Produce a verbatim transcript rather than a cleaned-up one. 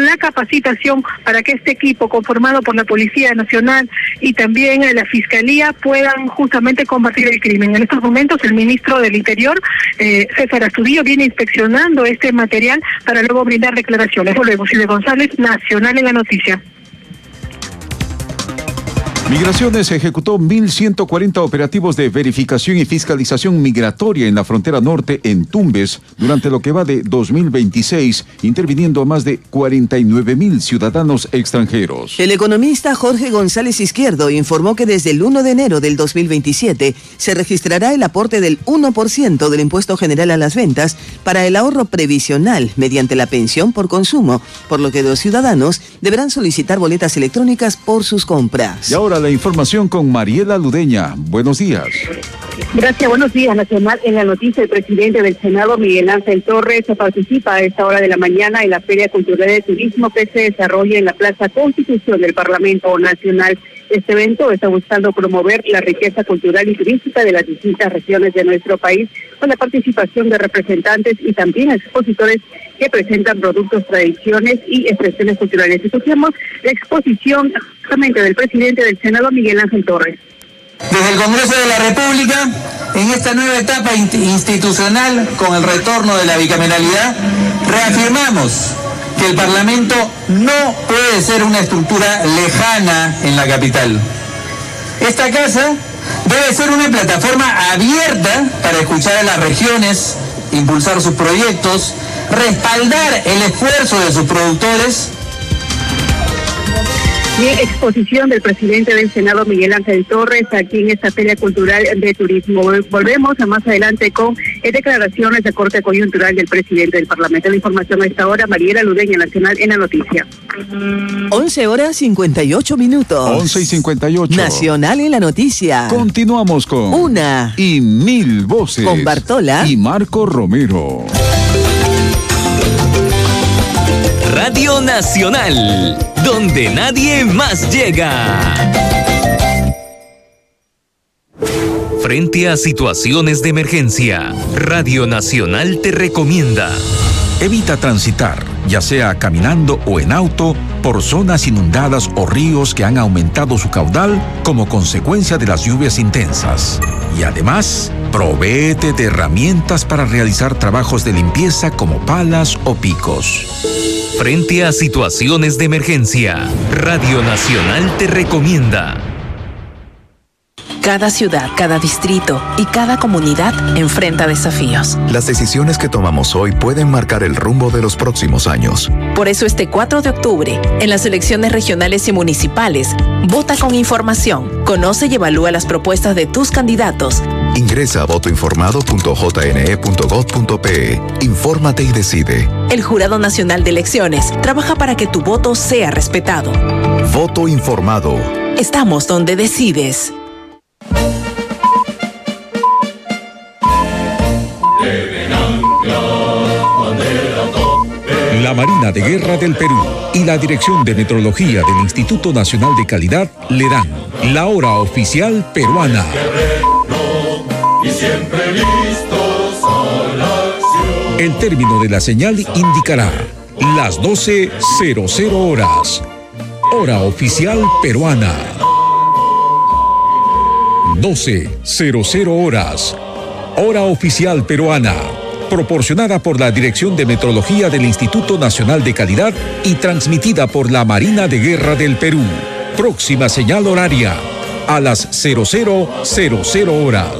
la capacitación para que este equipo conformado por la Policía Nacional y también la Fiscalía puedan justamente combatir el crimen. En estos momentos el ministro del Interior, eh, César Astudillo, viene inspeccionando este material para luego brindar declaraciones. Volvemos, Silvia González, Nacional en la Noticia. Migraciones ejecutó mil ciento cuarenta operativos de verificación y fiscalización migratoria en la frontera norte en Tumbes durante lo que va de dos mil veintiséis, interviniendo a más de cuarenta y nueve mil ciudadanos extranjeros. El economista Jorge González Izquierdo informó que desde el primero de enero del dos mil veintisiete se registrará el aporte del uno por ciento del impuesto general a las ventas para el ahorro previsional mediante la pensión por consumo, por lo que los ciudadanos deberán solicitar boletas electrónicas por sus compras. Y ahora la información con Mariela Ludeña. Buenos días. Gracias, buenos días. Nacional en la Noticia, el presidente del Senado, Miguel Ángel Torres, participa a esta hora de la mañana en la Feria Cultural de Turismo que se desarrolla en la Plaza Constitución del Parlamento Nacional. Este evento está buscando promover la riqueza cultural y turística de las distintas regiones de nuestro país, con la participación de representantes y también expositores que presentan productos, tradiciones y expresiones culturales. Escuchemos la exposición justamente del presidente del Senado, Miguel Ángel Torres. Desde el Congreso de la República, en esta nueva etapa institucional, con el retorno de la bicameralidad, reafirmamos que el Parlamento no puede ser una estructura lejana en la capital. Esta casa debe ser una plataforma abierta para escuchar a las regiones, impulsar sus proyectos, respaldar el esfuerzo de sus productores. Y exposición del presidente del Senado, Miguel Ángel Torres, aquí en esta Feria Cultural de Turismo. Volvemos a más adelante con eh, declaraciones de corte coyuntural del presidente del Parlamento. La información a esta hora, Mariela Ludeña, Nacional en la Noticia. once horas cincuenta y ocho minutos. once y cincuenta y ocho. Nacional en la Noticia. Continuamos con Una y mil voces. Con Bartola y Marco Romero. Radio Nacional, donde nadie más llega. Frente a situaciones de emergencia, Radio Nacional te recomienda: evita transitar, ya sea caminando o en auto, por zonas inundadas o ríos que han aumentado su caudal como consecuencia de las lluvias intensas. Y además, provéete de herramientas para realizar trabajos de limpieza como palas o picos. Frente a situaciones de emergencia, Radio Nacional te recomienda. Cada ciudad, cada distrito y cada comunidad enfrenta desafíos. Las decisiones que tomamos hoy pueden marcar el rumbo de los próximos años. Por eso este cuatro de octubre, en las elecciones regionales y municipales, vota con información, conoce y evalúa las propuestas de tus candidatos. Ingresa a voto informado punto j n e punto gov punto p e. Infórmate y decide. El Jurado Nacional de Elecciones trabaja para que tu voto sea respetado. Voto informado. Estamos donde decides. La Marina de Guerra del Perú y la Dirección de Metrología del Instituto Nacional de Calidad le dan la hora oficial peruana. Y siempre listos a la acción. El término de la señal indicará las doce cero cero horas. Hora oficial peruana. doce cero cero horas. Hora oficial peruana. Proporcionada por la Dirección de Metrología del Instituto Nacional de Calidad y transmitida por la Marina de Guerra del Perú. Próxima señal horaria a las cero cero cero cero horas.